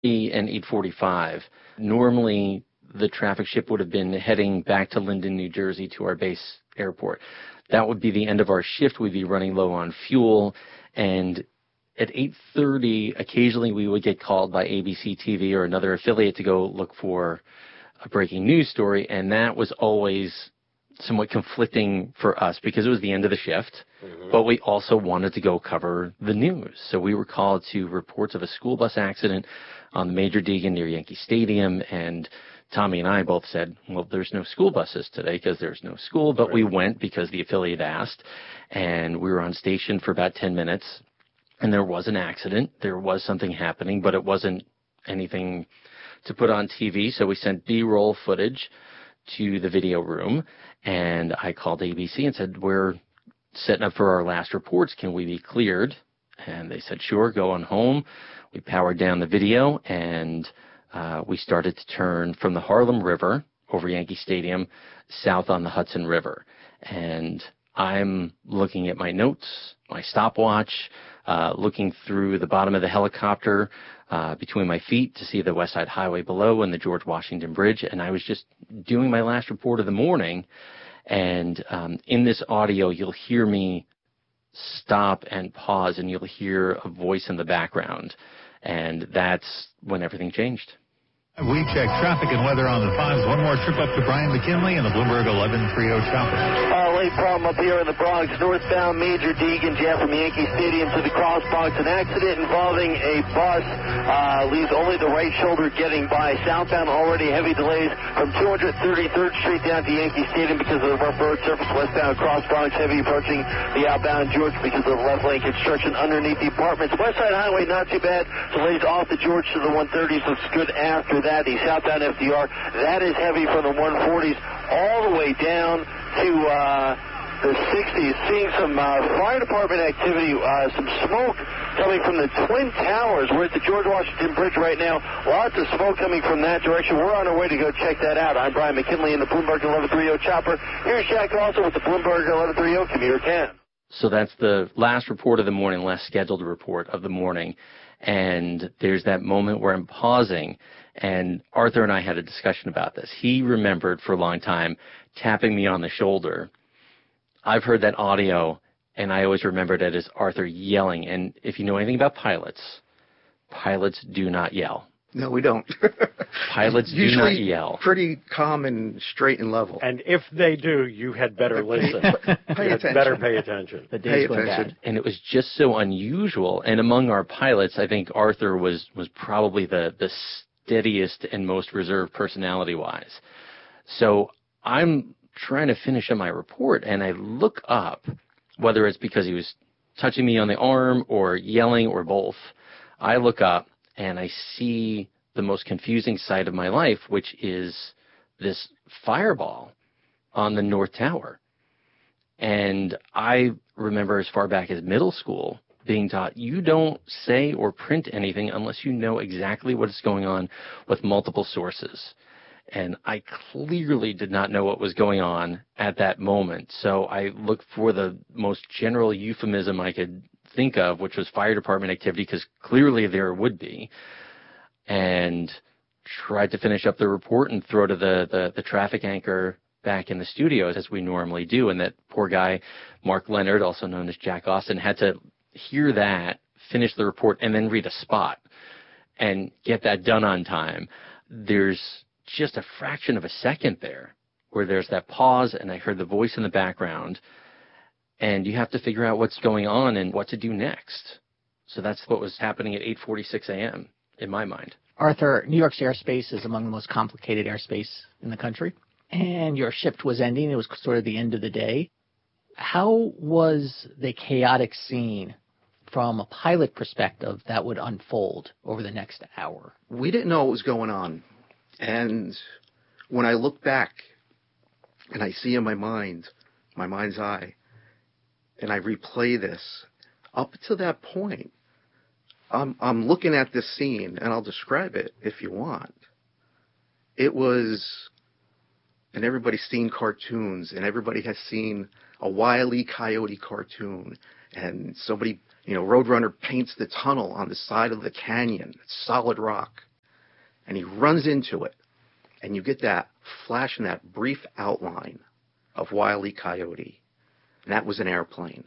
and 8:45. Normally, the traffic ship would have been heading back to Linden, New Jersey to our base airport. That would be the end of our shift. We'd be running low on fuel. And at 8:30, occasionally we would get called by ABC TV or another affiliate to go look for a breaking news story. And that was always somewhat conflicting for us because it was the end of the shift, but we also wanted to go cover the news. So we were called to reports of a school bus accident on the Major Deegan near Yankee Stadium, and Tommy and I both said, well, there's no school buses today because there's no school, but we went because the affiliate asked, and we were on station for about 10 minutes, and there was an accident. There was something happening, but it wasn't anything to put on TV, so we sent B-roll footage to the video room, and I called ABC and said, we're setting up for our last reports. Can we be cleared? And they said, sure, go on home. We powered down the video, and we started to turn from the Harlem River over Yankee Stadium south on the Hudson River. And I'm looking at my notes, my stopwatch, looking through the bottom of the helicopter between my feet to see the West Side Highway below and the George Washington Bridge. And I was just doing my last report of the morning. And in this audio, you'll hear me stop and pause, and you'll hear a voice in the background. And that's when everything changed. We check traffic and weather on the 5s. One more trip up to Brian McKinley and the Bloomberg 1130 chopper. Late problem up here in the Bronx. Northbound Major Deegan Jam from Yankee Stadium to the Cross Bronx. An accident involving a bus leaves only the right shoulder getting by. Southbound already heavy delays from 233rd Street down to Yankee Stadium because of the rough road surface. Westbound Cross Bronx heavy approaching the outbound George because of the left lane construction underneath the apartments. West Side Highway not too bad. Delays off the George to the 130s. Looks good after that. The southbound FDR, that is heavy from the 140s all the way down to the 60s. Seeing some fire department activity, some smoke coming from the Twin Towers. We're at the George Washington Bridge right now. Lots of smoke coming from that direction. We're on our way to go check that out. I'm Brian McKinley in the Bloomberg 1130 chopper. Here's Jack also with the Bloomberg 1130 commuter cam. So that's the last report of the morning, last scheduled report of the morning. And there's that moment where I'm pausing, and Arthur and I had a discussion about this. He remembered for a long time tapping me on the shoulder. I've heard that audio, and I always remembered it as Arthur yelling. And if you know anything about pilots do not yell. No, we don't. Pilots do not yell. Pretty calm and straight and level. And if they do, you had better listen. Pay attention. Better pay attention. The days went bad. And it was just so unusual. And among our pilots, I think Arthur was probably the steadiest and most reserved personality-wise. So I'm trying to finish up my report, and I look up, whether it's because he was touching me on the arm or yelling or both. I look up, and I see the most confusing sight of my life, which is this fireball on the North Tower. And I remember as far back as middle school being taught, you don't say or print anything unless you know exactly what is going on with multiple sources. And I clearly did not know what was going on at that moment. So I looked for the most general euphemism I could think of, which was fire department activity, because clearly there would be, and tried to finish up the report and throw to the traffic anchor back in the studio as we normally do. And that poor guy, Mark Leonard, also known as Jack Austin, had to hear that, finish the report, and then read a spot and get that done on time. There's just a fraction of a second there where there's that pause, and I heard the voice in the background, and you have to figure out what's going on and what to do next. So that's what was happening at 8:46 a.m. in my mind. Arthur, New York's airspace is among the most complicated airspace in the country, and your shift was ending. It was sort of the end of the day. How was the chaotic scene from a pilot perspective that would unfold over the next hour? We didn't know what was going on. And when I look back and I see in my mind's eye, and I replay this, up to that point, I'm looking at this scene, and I'll describe it if you want. It was, and everybody's seen cartoons, and everybody has seen a Wile E. Coyote cartoon, and somebody, Roadrunner paints the tunnel on the side of the canyon, solid rock. and he runs into it, and you get that flash and that brief outline of Wile E. Coyote, and that was an airplane.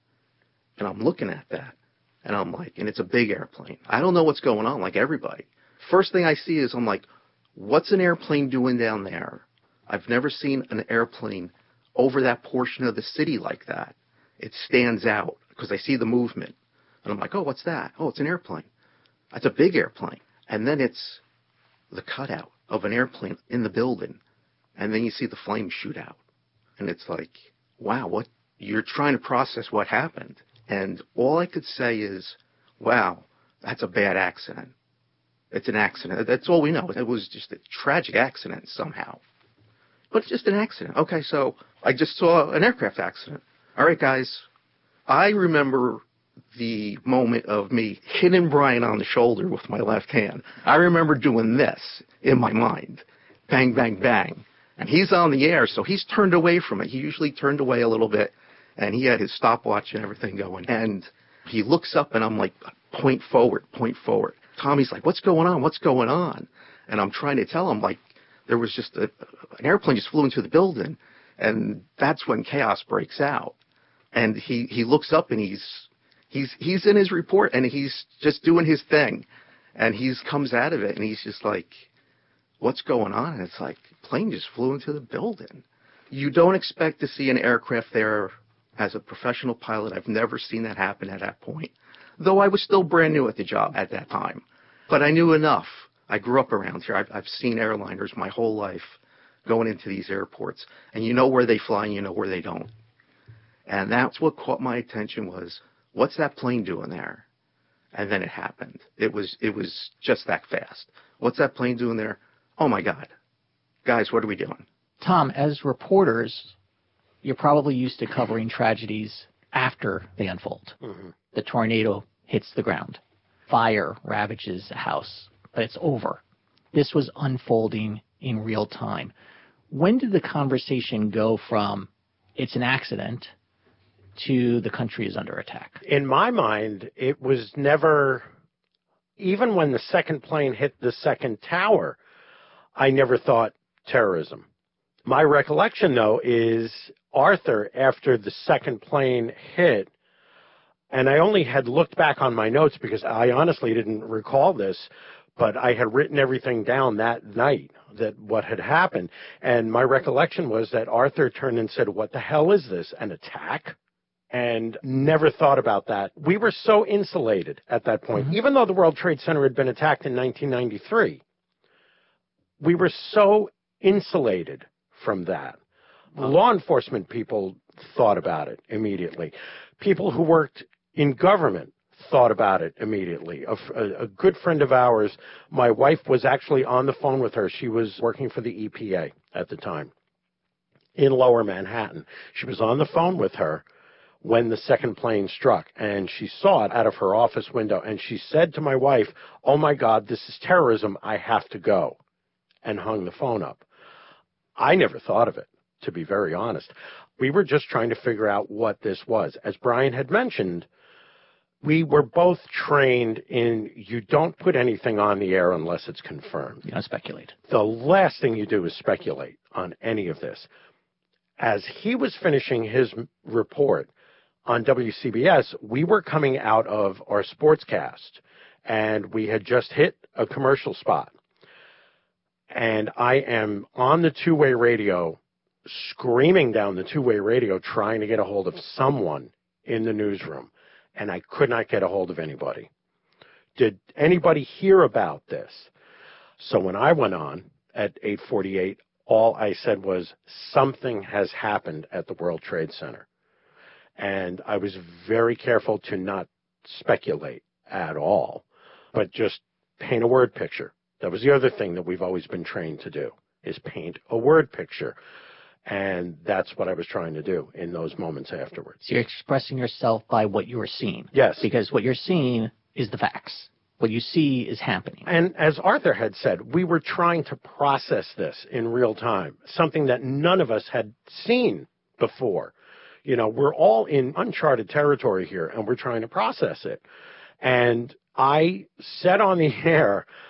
And I'm looking at that, and I'm like, and it's a big airplane. I don't know what's going on, like everybody. First thing I see is I'm like, what's an airplane doing down there? I've never seen an airplane over that portion of the city like that. It stands out because I see the movement. And I'm like, oh, what's that? Oh, it's an airplane. That's a big airplane. And then it's the cutout of an airplane in the building. And then you see the flames shoot out. And it's like, wow, what? You're trying to process what happened. And all I could say is, wow, that's a bad accident. It's an accident. That's all we know. It was just a tragic accident somehow. But it's just an accident. Okay, so I just saw an aircraft accident. All right, guys. I remember the moment of me hitting Brian on the shoulder with my left hand. I remember doing this in my mind. Bang, bang, bang. And he's on the air, so he's turned away from it. He usually turned away a little bit, and he had his stopwatch and everything going. And he looks up, and I'm like, point forward, point forward. Tommy's like, what's going on? What's going on? And I'm trying to tell him, like, there was just an airplane just flew into the building, and that's when chaos breaks out. And he looks up, and he's in his report, and he's just doing his thing. And he comes out of it, and he's just like, what's going on? And it's like, plane just flew into the building. You don't expect to see an aircraft there as a professional pilot. I've never seen that happen at that point, though I was still brand new at the job at that time. But I knew enough. I grew up around here. I've seen airliners my whole life going into these airports. And you know where they fly and you know where they don't. And that's what caught my attention was, what's that plane doing there? And then it happened. It was just that fast. What's that plane doing there? Oh, my God. Guys, what are we doing? Tom, as reporters, you're probably used to covering tragedies after they unfold. Mm-hmm. The tornado hits the ground. Fire ravages a house, but it's over. This was unfolding in real time. When did the conversation go from it's an accident to the country is under attack? In my mind, it was never, even when the second plane hit the second tower, I never thought terrorism. My recollection, though, is Arthur, after the second plane hit, and I only had looked back on my notes because I honestly didn't recall this, but I had written everything down that night, that what had happened. And my recollection was that Arthur turned and said, what the hell is this, an attack? And never thought about that. We were so insulated at that point. Mm-hmm. Even though the World Trade Center had been attacked in 1993, we were so insulated from that. Law enforcement people thought about it immediately. People who worked in government thought about it immediately. A good friend of ours, my wife was actually on the phone with her. She was working for the EPA at the time in Lower Manhattan. She was on the phone with her when the second plane struck, and she saw it out of her office window, and she said to my wife, oh, my God, this is terrorism. I have to go, and hung the phone up. I never thought of it, to be very honest. We were just trying to figure out what this was. As Brian had mentioned, we were both trained in you don't put anything on the air unless it's confirmed. You don't speculate. The last thing you do is speculate on any of this. As he was finishing his report on WCBS, we were coming out of our sportscast, and we had just hit a commercial spot. And I am on the two-way radio, screaming down the two-way radio, trying to get a hold of someone in the newsroom. And I could not get a hold of anybody. Did anybody hear about this? So when I went on at 8:48, all I said was, something has happened at the World Trade Center. And I was very careful to not speculate at all, but just paint a word picture. That was the other thing that we've always been trained to do, is paint a word picture. And that's what I was trying to do in those moments afterwards. So you're expressing yourself by what you are seeing. Yes. Because what you're seeing is the facts. What you see is happening. And as Arthur had said, we were trying to process this in real time, something that none of us had seen before. You know, we're all in uncharted territory here, and we're trying to process it. And I said on the air,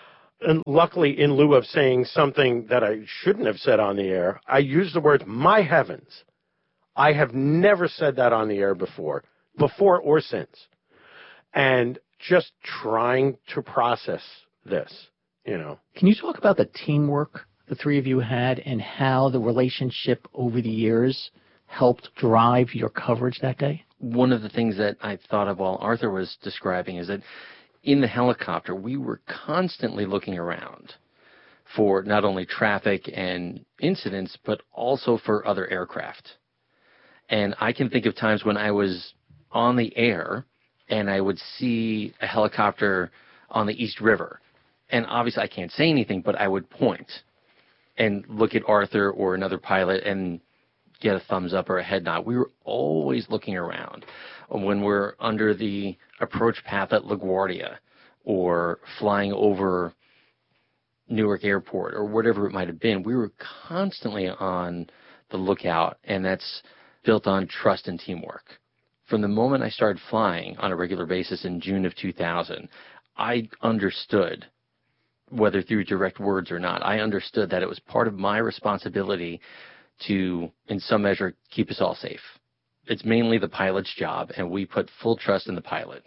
And luckily, in lieu of saying something that I shouldn't have said on the air, I used the words, my heavens. I have never said that on the air before or since. And just trying to process this, you know. Can you talk about the teamwork the three of you had and how the relationship over the years helped drive your coverage that day? One of the things that I thought of while Arthur was describing is that in the helicopter, we were constantly looking around for not only traffic and incidents, but also for other aircraft. And I can think of times when I was on the air and I would see a helicopter on the East River. And obviously I can't say anything, but I would point and look at Arthur or another pilot and get a thumbs up or a head nod. We were always looking around. When we're under the approach path at LaGuardia or flying over Newark Airport or whatever it might have been, we were constantly on the lookout, and that's built on trust and teamwork. From the moment I started flying on a regular basis in June of 2000, I understood, whether through direct words or not, I understood that it was part of my responsibility to, in some measure, keep us all safe. It's mainly the pilot's job, and we put full trust in the pilot.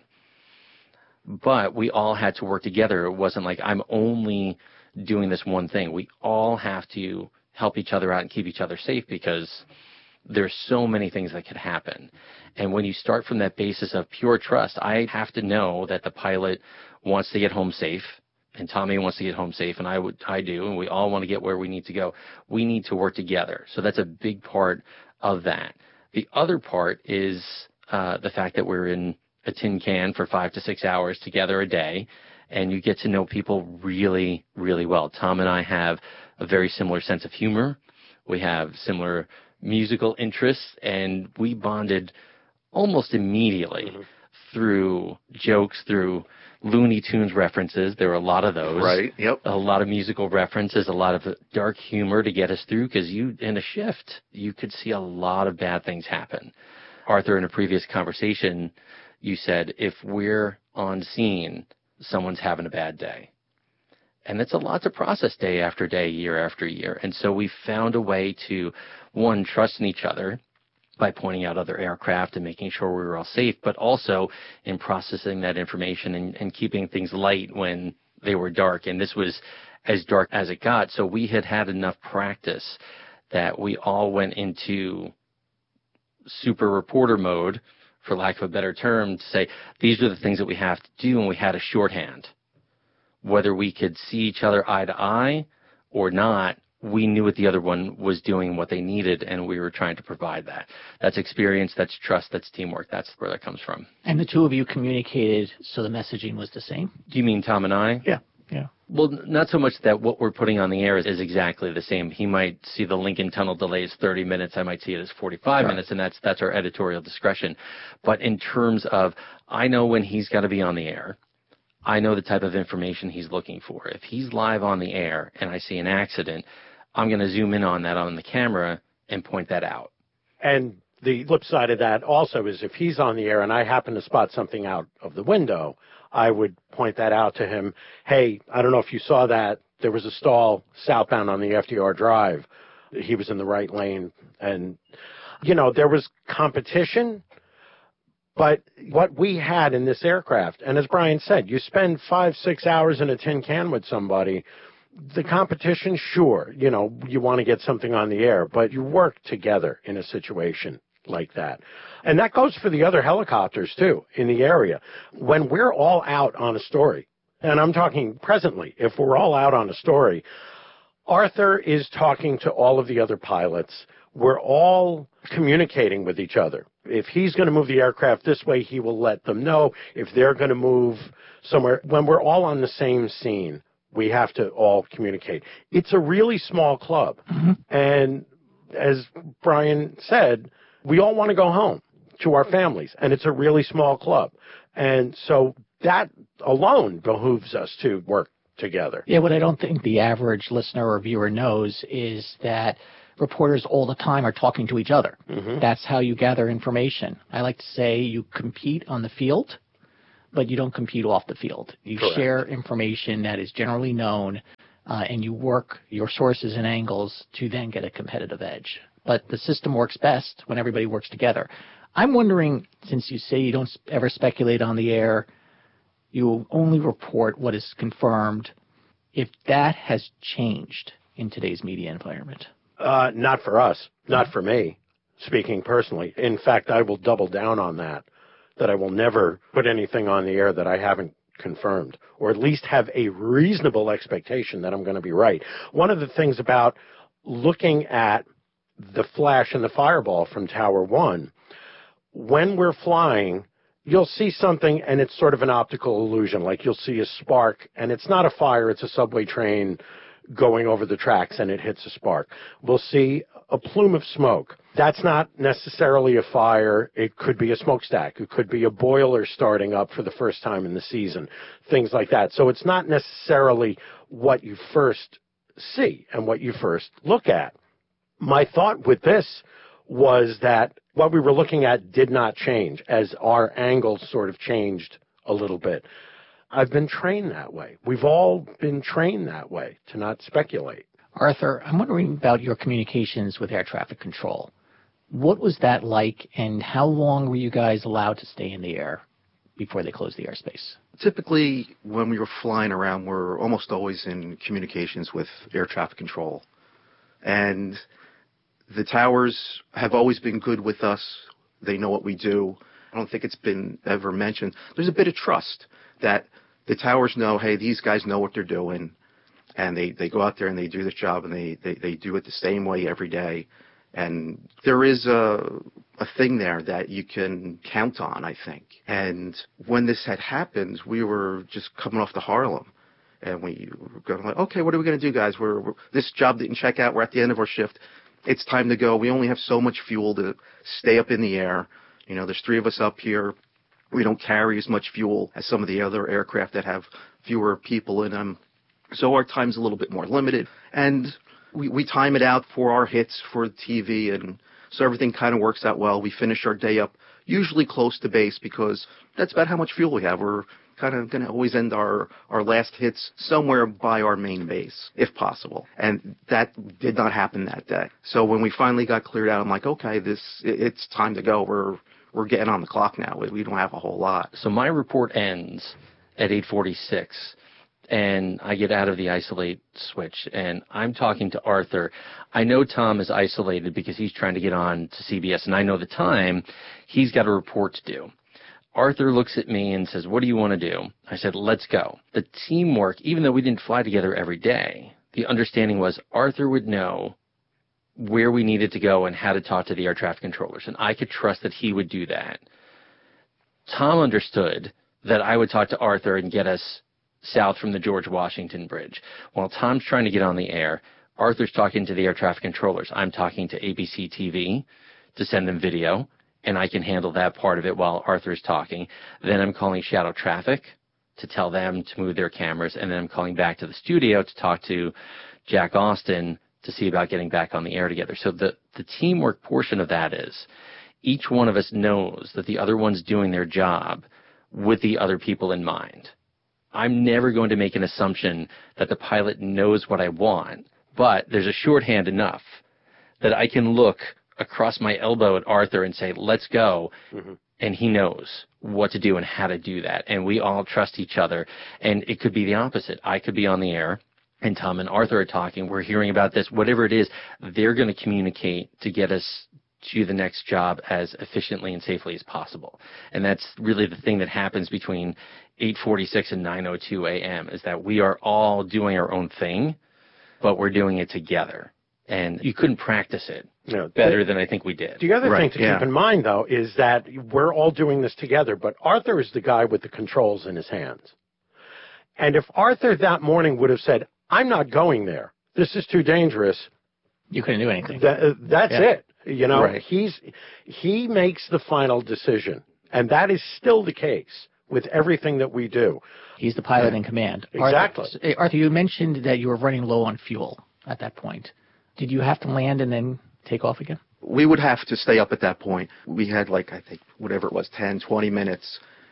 But we all had to work together. It wasn't like I'm only doing this one thing. We all have to help each other out and keep each other safe because there's so many things that could happen. And when you start from that basis of pure trust, I have to know that the pilot wants to get home safe, and Tommy wants to get home safe, and I do, and we all want to get where we need to go. We need to work together. So that's a big part of that. The other part is the fact that we're in a tin can for 5 to 6 hours together a day, and you get to know people really, really well. Tom and I have a very similar sense of humor. We have similar musical interests, and we bonded almost immediately through jokes, through Looney Tunes references. There were a lot of those. Right, yep. A lot of musical references, a lot of dark humor to get us through, because in a shift, you could see a lot of bad things happen. Arthur, in a previous conversation, you said, if we're on scene, someone's having a bad day. And it's a lot to process day after day, year after year. And so we found a way to, one, trust in each other by pointing out other aircraft and making sure we were all safe, but also in processing that information and keeping things light when they were dark. And this was as dark as it got. So we had enough practice that we all went into super reporter mode, for lack of a better term, to say, these are the things that we have to do, and we had a shorthand. Whether we could see each other eye to eye or not, we knew what the other one was doing, what they needed, and we were trying to provide that. That's experience, that's trust, that's teamwork. That's where that comes from. And the two of you communicated so the messaging was the same? Do you mean Tom and I? Yeah. Well, not so much that what we're putting on the air is exactly the same. He might see the Lincoln Tunnel delay as 30 minutes. I might see it as 45 minutes, and that's our editorial discretion. But in terms of, I know when he's got to be on the air. I know the type of information he's looking for. If he's live on the air and I see an accident, I'm going to zoom in on that on the camera and point that out. And the flip side of that also is if he's on the air and I happen to spot something out of the window, I would point that out to him. Hey, I don't know if you saw that. There was a stall southbound on the FDR Drive. He was in the right lane. And, there was competition. But what we had in this aircraft, and as Brian said, you spend 5-6 hours in a tin can with somebody, the competition, sure, you want to get something on the air, but you work together in a situation like that. And that goes for the other helicopters, too, in the area. When we're all out on a story, and I'm talking presently, if we're all out on a story, Arthur is talking to all of the other pilots. We're all communicating with each other. If he's going to move the aircraft this way, he will let them know. If they're going to move somewhere, when we're all on the same scene, we have to all communicate. It's a really small club. And as Brian said, we all want to go home to our families, and it's a really small club. And so that alone behooves us to work together. Yeah, what I don't think the average listener or viewer knows is that reporters all the time are talking to each other. That's how you gather information. I like to say you compete on the field, but you don't compete off the field. You Correct. share information that is generally known, and you work your sources and angles to then get a competitive edge. But the system works best when everybody works together. I'm wondering, since you say you don't ever speculate on the air, you only report what is confirmed, if that has changed in today's media environment. Not for us, not for me, speaking personally. In fact, I will double down on that I will never put anything on the air that I haven't confirmed, or at least have a reasonable expectation that I'm going to be right. One of the things about looking at the flash and the fireball from Tower 1, when we're flying, you'll see something and it's sort of an optical illusion, like you'll see a spark, and it's not a fire, it's a subway train going over the tracks and it hits a spark. We'll see a plume of smoke. That's not necessarily a fire. It could be a smokestack. It could be a boiler starting up for the first time in the season, things like that. So it's not necessarily what you first see and what you first look at. My thought with this was that what we were looking at did not change as our angles sort of changed a little bit. I've been trained that way. We've all been trained that way, to not speculate. Arthur, I'm wondering about your communications with air traffic control. What was that like, and how long were you guys allowed to stay in the air before they closed the airspace? Typically, when we were flying around, we're almost always in communications with air traffic control. And the towers have always been good with us. They know what we do. I don't think it's been ever mentioned. There's a bit of trust that the towers know, hey, these guys know what they're doing, and they go out there and they do this job, and they do it the same way every day. And there is a thing there that you can count on, I think. And when this had happened, we were just coming off to Harlem. And we were going like, okay, what are we going to do, guys? This job didn't check out. We're at the end of our shift. It's time to go. We only have so much fuel to stay up in the air. You know, there's 3 of us up here. We don't carry as much fuel as some of the other aircraft that have fewer people in them. So our time's a little bit more limited. And we time it out for our hits for TV, and so everything kind of works out well. We finish our day up usually close to base because that's about how much fuel we have. We're kind of going to always end our last hits somewhere by our main base, if possible. And that did not happen that day. So when we finally got cleared out, I'm like, okay, it's time to go. We're getting on the clock now. We don't have a whole lot. So my report ends at 8:46, and I get out of the isolate switch, and I'm talking to Arthur. I know Tom is isolated because he's trying to get on to CBS, and I know the time he's got a report to do. Arthur looks at me and says, what do you want to do? I said, let's go. The teamwork, even though we didn't fly together every day, the understanding was Arthur would know where we needed to go and how to talk to the air traffic controllers, and I could trust that he would do that. Tom understood that I would talk to Arthur and get us south from the George Washington Bridge. While Tom's trying to get on the air, Arthur's talking to the air traffic controllers. I'm talking to ABC TV to send them video, and I can handle that part of it while Arthur's talking. Then I'm calling Shadow Traffic to tell them to move their cameras, and then I'm calling back to the studio to talk to Jack Austin to see about getting back on the air together. So the teamwork portion of that is each one of us knows that the other one's doing their job with the other people in mind. I'm never going to make an assumption that the pilot knows what I want, but there's a shorthand enough that I can look across my elbow at Arthur and say, let's go, and he knows what to do and how to do that. And we all trust each other. And it could be the opposite. I could be on the air, and Tom and Arthur are talking. We're hearing about this. Whatever it is, they're going to communicate to get us to the next job as efficiently and safely as possible. And that's really the thing that happens between 8:46 and 9:02 a.m. is that we are all doing our own thing, but we're doing it together. And you couldn't practice it better than I think we did. The other thing to keep in mind, though, is that we're all doing this together, but Arthur is the guy with the controls in his hands. And if Arthur that morning would have said, I'm not going there, this is too dangerous, you couldn't do anything. That's it. You know, he makes the final decision, and that is still the case with everything that we do. He's the pilot in command. Exactly. Arthur, you mentioned that you were running low on fuel at that point. Did you have to land and then take off again? We would have to stay up at that point. We had I think, whatever it was, 10, 20 minutes,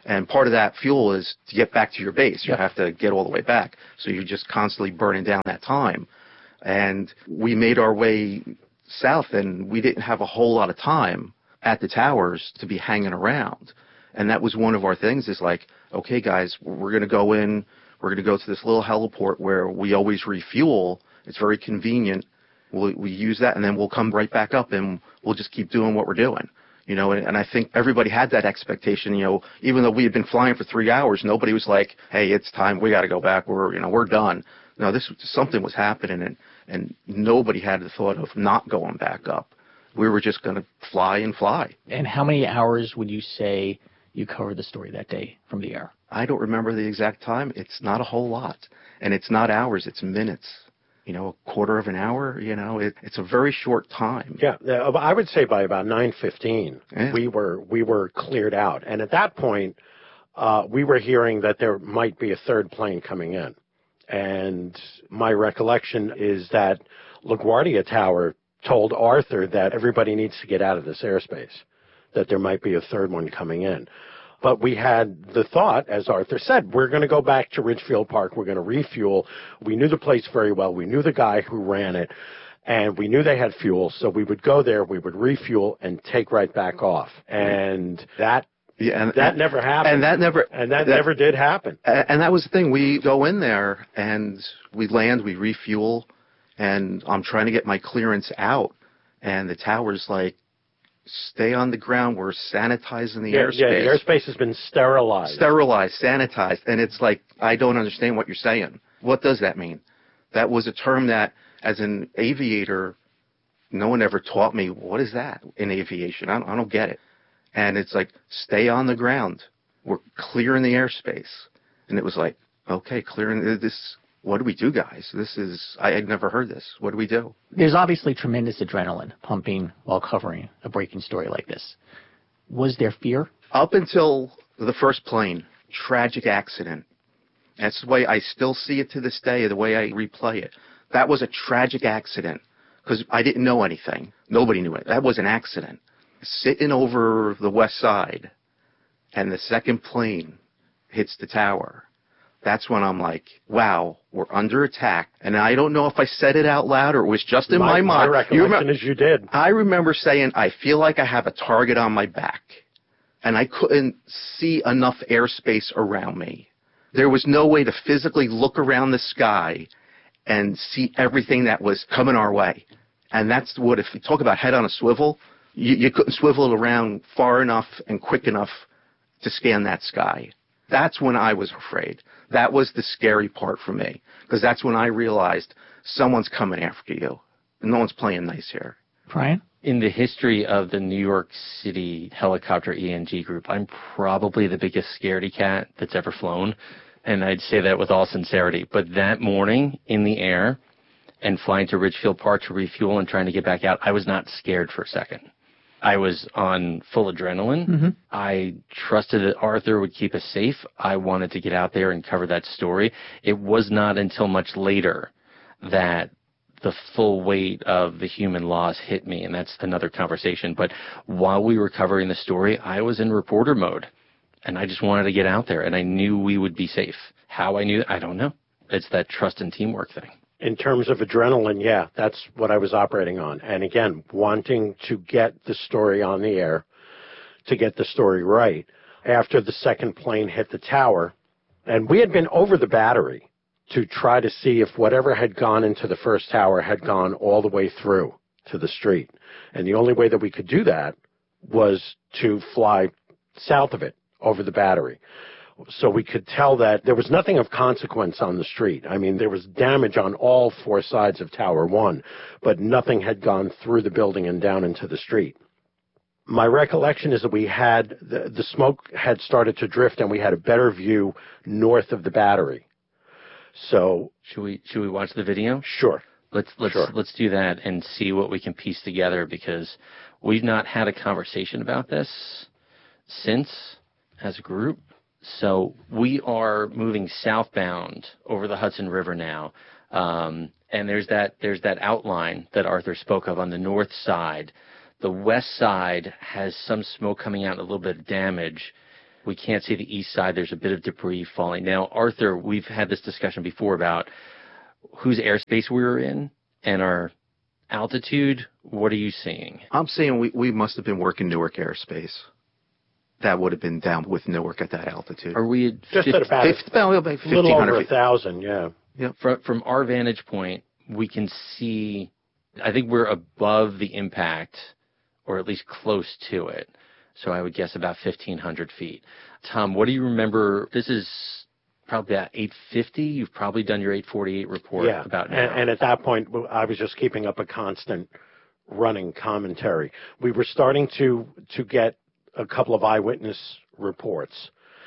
And part of that fuel is to get back to your base. You Yep. have to get all the way back. So you're just constantly burning down that time. And we made our way south, and we didn't have a whole lot of time at the towers to be hanging around. And that was one of our things is like, okay, guys, we're going to go in. We're going to go to this little heliport where we always refuel. It's very convenient. We use that, and then we'll come right back up, and we'll just keep doing what we're doing. You know, and I think everybody had that expectation. You know, even though we had been flying for 3 hours, nobody was like, "Hey, it's time. We got to go back. We're done." No, something was happening, and nobody had the thought of not going back up. We were just going to fly and fly. And how many hours would you say you covered the story that day from the air? I don't remember the exact time. It's not a whole lot, and it's not hours. It's minutes. You know, a quarter of an hour. You know, it's a very short time. Yeah, I would say by about 9:15, Yeah. we were cleared out, and at that point, we were hearing that there might be a third plane coming in, and my recollection is that LaGuardia Tower told Arthur that everybody needs to get out of this airspace, that there might be a third one coming in. But we had the thought, as Arthur said, we're going to go back to Ridgefield Park. We're going to refuel. We knew the place very well. We knew the guy who ran it, and we knew they had fuel. So we would go there, we would refuel, and take right back off. And that never happened. And that never did happen. And that was the thing. We go in there, and we land, we refuel, and I'm trying to get my clearance out, and the tower's like, stay on the ground. We're sanitizing the airspace. Yeah, the airspace has been sterilized. Sterilized, sanitized. And it's like, I don't understand what you're saying. What does that mean? That was a term that, as an aviator, no one ever taught me, what is that in aviation? I don't get it. And it's like, stay on the ground. We're clearing the airspace. And it was like, okay, clearing this. What do we do, guys? I had never heard this. What do we do? There's obviously tremendous adrenaline pumping while covering a breaking story like this. Was there fear? Up until the first plane, tragic accident. That's the way I still see it to this day, the way I replay it. That was a tragic accident because I didn't know anything. Nobody knew it. That was an accident. Sitting over the west side, and the second plane hits the tower. That's when I'm like, wow, we're under attack. And I don't know if I said it out loud or it was just in my mind. My recollection is you did. I remember saying, I feel like I have a target on my back. And I couldn't see enough airspace around me. There was no way to physically look around the sky and see everything that was coming our way. And that's what, if you talk about head on a swivel, you couldn't swivel it around far enough and quick enough to scan that sky. That's when I was afraid. That was the scary part for me, because that's when I realized someone's coming after you. And no one's playing nice here. Brian? In the history of the New York City helicopter ENG group, I'm probably the biggest scaredy cat that's ever flown. And I'd say that with all sincerity. But that morning in the air and flying to Ridgefield Park to refuel and trying to get back out, I was not scared for a second. I was on full adrenaline. Mm-hmm. I trusted that Arthur would keep us safe. I wanted to get out there and cover that story. It was not until much later that the full weight of the human loss hit me, and that's another conversation. But while we were covering the story, I was in reporter mode, and I just wanted to get out there, and I knew we would be safe. How I knew that, I don't know. It's that trust and teamwork thing. In terms of adrenaline, yeah, that's what I was operating on. And again, wanting to get the story on the air, to get the story right. After the second plane hit the tower, and we had been over the battery to try to see if whatever had gone into the first tower had gone all the way through to the street. And the only way that we could do that was to fly south of it, over the battery. So we could tell that there was nothing of consequence on the street. I mean, there was damage on all four sides of Tower 1, but nothing had gone through the building and down into the street. My recollection is that we had, the smoke had started to drift and we had a better view north of the battery. So Should we watch the video? Sure. Let's do that and see what we can piece together, because we've not had a conversation about this since as a group. So we are moving southbound over the Hudson River now, and there's that outline that Arthur spoke of on the north side. The west side has some smoke coming out and a little bit of damage. We can't see the east side. There's a bit of debris falling. Now, Arthur, we've had this discussion before about whose airspace we were in and our altitude. What are you seeing? I'm saying we must have been working Newark airspace. That would have been down with Newark at that altitude. Are we at Just at about about a little over 1,000, yeah. From our vantage point, we can see, I think we're above the impact, or at least close to it. So I would guess about 1,500 feet. Tom, what do you remember? This is probably at 850. You've probably done your 848 report about now. And at that point, I was just keeping up a constant running commentary. We were starting to get a couple of eyewitness reports.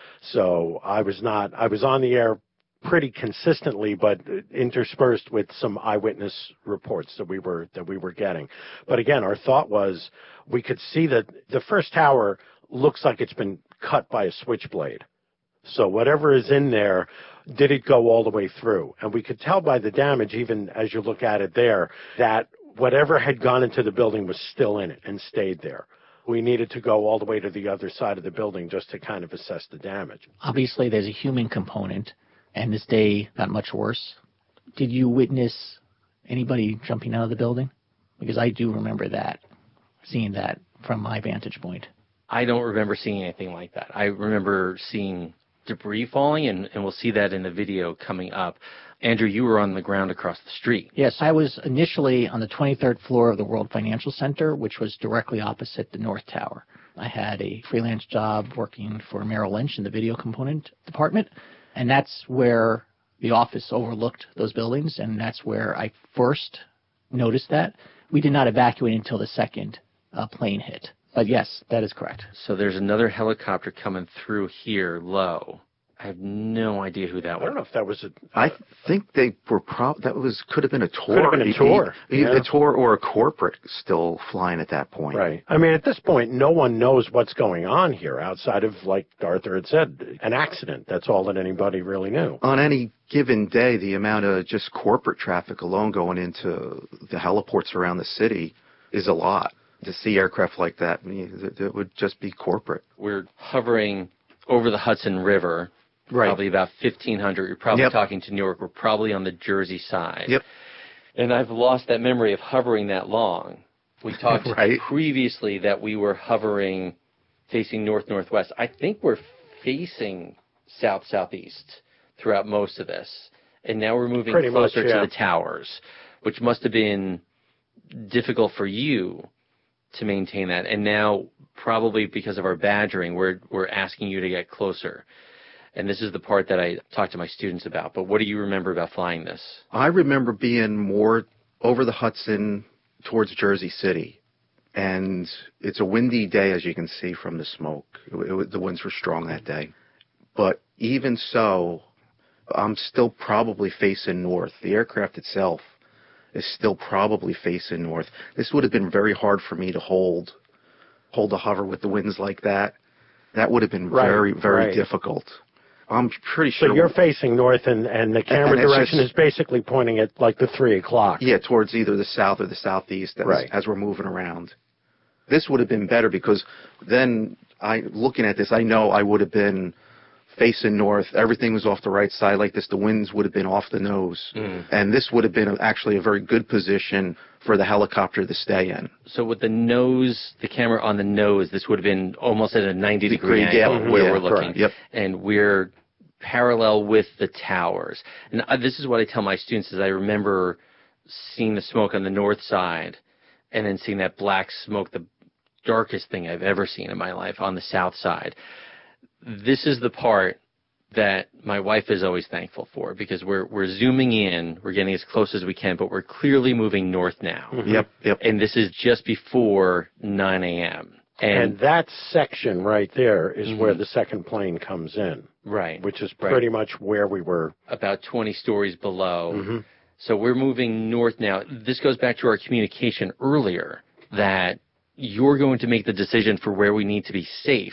So I was on the air pretty consistently, but interspersed with some eyewitness reports that we were getting. But again, our thought was we could see that the first tower looks like it's been cut by a switchblade. So whatever is in there, did it go all the way through? And we could tell by the damage, even as you look at it there, that whatever had gone into the building was still in it and stayed there. We needed to go all the way to the other side of the building just to kind of assess the damage. Obviously, there's a human component, and this day got much worse. Did you witness anybody jumping out of the building? Because I do remember that, seeing that from my vantage point. I don't remember seeing anything like that. I remember seeing debris falling, and we'll see that in the video coming up. Andrew, you were on the ground across the street. Yes, I was initially on the 23rd floor of the World Financial Center, which was directly opposite the North Tower. I had a freelance job working for Merrill Lynch in the video component department, and that's where the office overlooked those buildings, and that's where I first noticed that. We did not evacuate until the second plane hit. But yes, that is correct. So there's another helicopter coming through here low. I have no idea who that was. I don't know if that was I think they were could have been a tour. Could have been a tour. A tour or a corporate still flying at that point. Right. I mean, at this point, no one knows what's going on here outside of, like Arthur had said, an accident. That's all that anybody really knew. On any given day, the amount of just corporate traffic alone going into the heliports around the city is a lot. To see aircraft like that, it would just be corporate. We're hovering over the Hudson River. Right. Probably about 1,500. You're probably talking to Newark. We're probably on the Jersey side. Yep. And I've lost that memory of hovering that long. We talked previously that we were hovering facing north-northwest. I think we're facing south-southeast throughout most of this. And now we're moving closer to the towers, which must have been difficult for you to maintain that. And now, probably because of our badgering, we're asking you to get closer. And this is the part that I talk to my students about. But what do you remember about flying this? I remember being more over the Hudson towards Jersey City. And it's a windy day, as you can see from the smoke. The winds were strong that day. But even so, I'm still probably facing north. The aircraft itself is still probably facing north. This would have been very hard for me to hold a hover with the winds like that. That would have been very, very difficult. I'm pretty sure. So you're facing north, and the camera direction is basically pointing at like the 3 o'clock. Yeah, towards either the south or the southeast as we're moving around. This would have been better because then, looking at this, I know I would have been facing north. Everything was off the right side like this. The winds would have been off the nose. And this would have been actually a very good position for the helicopter to stay in. So with the camera on the nose, this would have been almost at a 90-degree angle where we're looking. Yep. And we're parallel with the towers. And this is what I tell my students is I remember seeing the smoke on the north side and then seeing that black smoke, the darkest thing I've ever seen in my life, on the south side. This is the part that my wife is always thankful for because we're zooming in, we're getting as close as we can, but we're clearly moving north now. Yep. And this is just before 9 a.m. And that section right there is where the second plane comes in. Right. Which is pretty much where we were. About 20 stories below. So we're moving north now. This goes back to our communication earlier that you're going to make the decision for where we need to be safe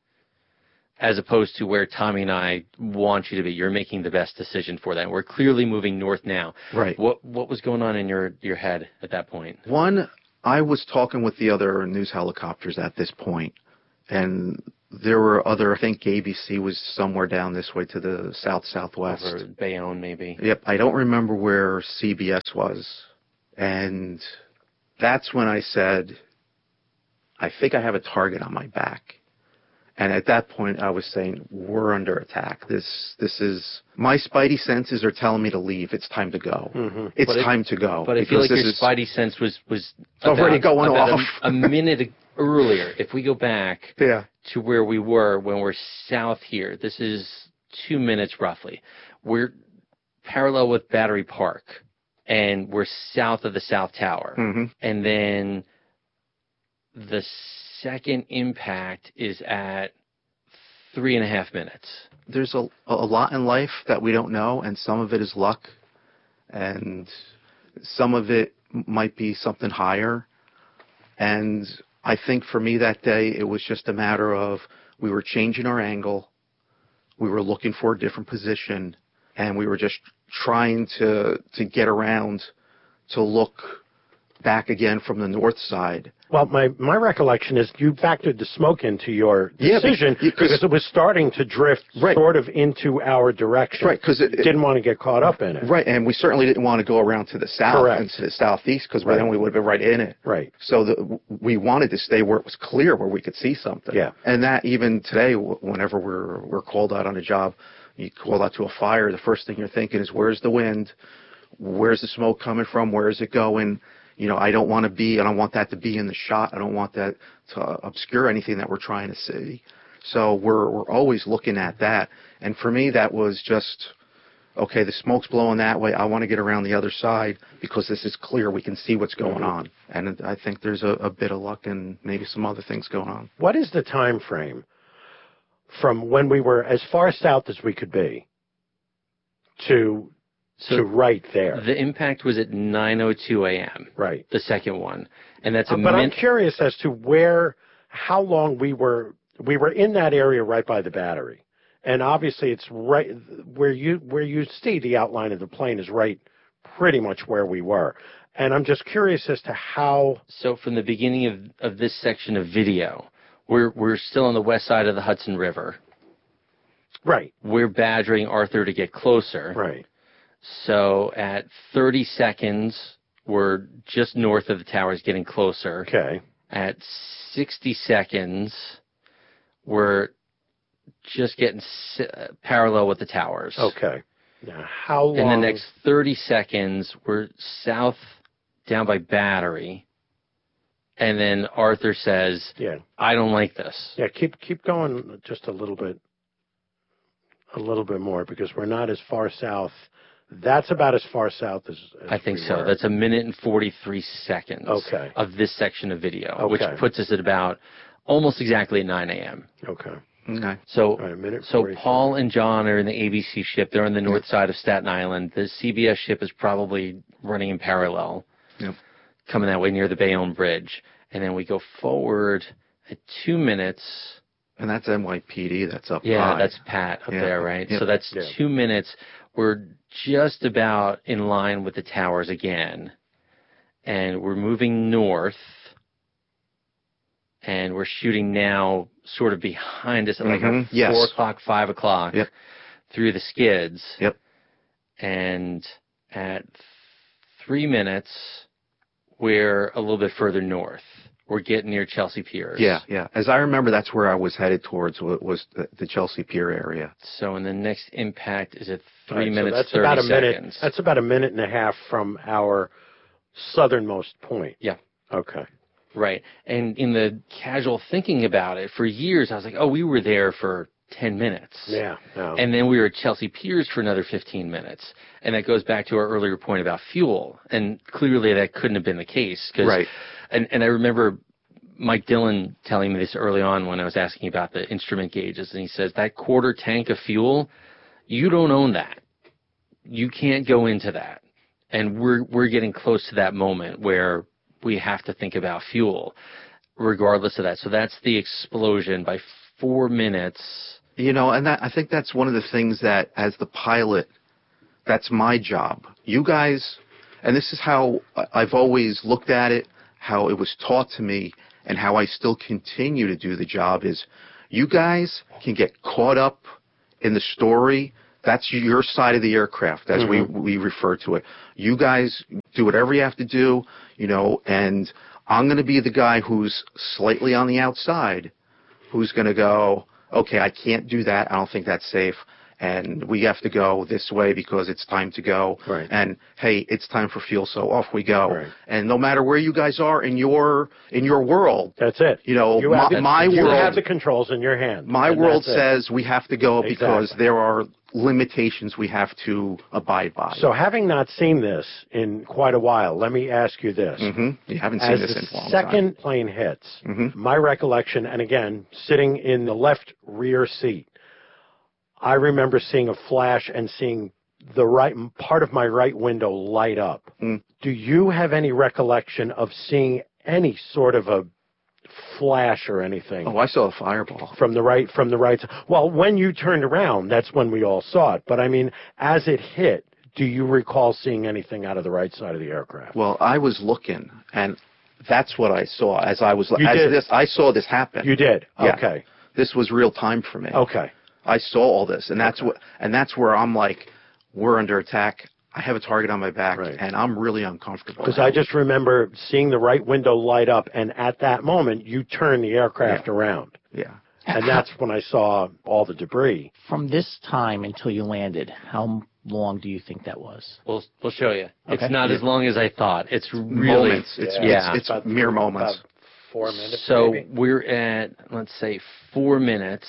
as opposed to where Tommy and I want you to be. You're making the best decision for that. We're clearly moving north now. Right. What was going on in your head at that point? One, I was talking with the other news helicopters at this point, and There were other, I think ABC was somewhere down this way to the southwest. Over Bayonne, maybe. Yep, I don't remember where CBS was. And that's when I said, I think I have a target on my back. And at that point, I was saying, we're under attack. This is, my spidey senses are telling me to leave. It's time to go. Mm-hmm. It's time to go. But I feel like your spidey sense was already going off. A minute earlier. If we go back yeah. to where we were when we're south here, this is 2 minutes roughly. We're parallel with Battery Park, and we're south of the South Tower. Mm-hmm. And then the second impact is at 3.5 minutes. There's a lot in life that we don't know, and some of it is luck, and some of it might be something higher. And I think for me that day, it was just a matter of we were changing our angle, we were looking for a different position, and we were just trying to get around to look back again from the north side. Well, my recollection is you factored the smoke into your decision because it was starting to drift sort of into our direction. Right, because it didn't want to get caught up in it. Right, and we certainly didn't want to go around to the south and to the southeast because then we would have been right in it. Right. So we wanted to stay where it was clear, where we could see something. Yeah. And that even today, whenever we're called out on a job, you call out to a fire, the first thing you're thinking is, where's the wind? Where's the smoke coming from? Where is it going? You know, I don't want that to be in the shot. I don't want that to obscure anything that we're trying to see. So we're always looking at that. And for me, that was just, okay, the smoke's blowing that way. I want to get around the other side because this is clear. We can see what's going on. And I think there's a bit of luck and maybe some other things going on. What is the time frame from when we were as far south as we could be to right there? The impact was at 9:02 a.m. Right. The second one. And that's but I'm curious as to how long we were in that area right by the battery. And obviously it's right where you see the outline of the plane is right pretty much where we were. And I'm just curious as to how. So from the beginning of this section of video, we're still on the west side of the Hudson River. Right. We're badgering Arthur to get closer. Right. So at 30 seconds, we're just north of the towers, getting closer. Okay. At 60 seconds, we're just getting parallel with the towers. Okay. Now, how long? In the next 30 seconds, we're south down by Battery. And then Arthur says, I don't like this. Yeah, keep going just a little bit more, because we're not as far south. That's about as far south as I think so. That's 1 minute and 43 seconds of this section of video, which puts us at about almost exactly at 9 a.m. Okay. So, so Paul and John are in the ABC ship. They're on the north side of Staten Island. The CBS ship is probably running in parallel, coming that way near the Bayonne Bridge. And then we go forward at 2 minutes. And that's NYPD. That's up high. Yeah, that's Pat up there, right? So that's 2 minutes. We're just about in line with the towers again. And we're moving north. And we're shooting now sort of behind us at like 4 o'clock, 5 o'clock through the skids. Yep. And at 3 minutes, we're a little bit further north. We're getting near Chelsea Piers. Yeah. As I remember, that's where I was headed towards, was the Chelsea Pier area. So, and the next impact is at 3 minutes, so that's 30 about a seconds. Minute, that's about 1.5 minutes from our southernmost point. Yeah. Okay. Right. And in the casual thinking about it, for years, I was like, oh, we were there for 10 minutes. Yeah. No. And then we were at Chelsea Piers for another 15 minutes. And that goes back to our earlier point about fuel. And clearly that couldn't have been the case. Right. And I remember Mike Dillon telling me this early on when I was asking about the instrument gauges. And he says, that quarter tank of fuel, you don't own that. You can't go into that. And we're getting close to that moment where we have to think about fuel regardless of that. So that's the explosion by 4 minutes. You know, and I think that's one of the things that, as the pilot, that's my job. You guys, and this is how I've always looked at it, how it was taught to me, and how I still continue to do the job is, You guys can get caught up in the story. That's your side of the aircraft, as we refer to it. You guys do whatever you have to do, and I'm going to be the guy who's slightly on the outside, who's going to go, okay, I can't do that. I don't think that's safe. And we have to go this way because it's time to go. Right. And hey, it's time for fuel, so off we go. Right. And no matter where you guys are in your world, that's it. You have the controls in your hand. My world says we have to go because Exactly. there are limitations we have to abide by. So, having not seen this in quite a while, let me ask you this: You haven't seen this in a long As the time. second plane hits, my recollection, and again, sitting in the left rear seat, I remember seeing a flash and seeing the right part of my right window light up. Do you have any recollection of seeing any sort of a flash or anything? Oh, I saw a fireball. From the right side. Well, when you turned around, that's when we all saw it. But I mean, as it hit, do you recall seeing anything out of the right side of the aircraft? Well, I was looking, and that's what I saw as I was. I saw this happen. You did. Yeah. Okay. This was real time for me. Okay. I saw all this, and that's where I'm like, we're under attack. I have a target on my back, and I'm really uncomfortable. Because I just remember seeing the right window light up, and at that moment, you turn the aircraft around. Yeah. And that's when I saw all the debris. From this time until you landed, how long do you think that was? We'll show you. Okay. It's not as long as I thought. It's really moments. It's mere moments. About 4 minutes. So maybe. we're at, let's say, 4 minutes.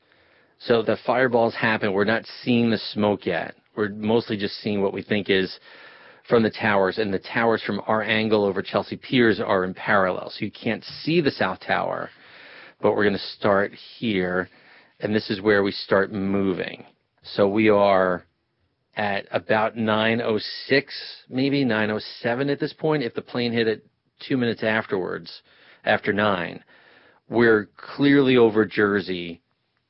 So the fireballs happen. We're not seeing the smoke yet. We're mostly just seeing what we think is from the towers. And the towers from our angle over Chelsea Piers are in parallel. So you can't see the South Tower. But we're going to start here. And this is where we start moving. So we are at about 9:06, maybe 9:07 at this point. If the plane hit it 2 minutes afterwards, after 9, we're clearly over Jersey.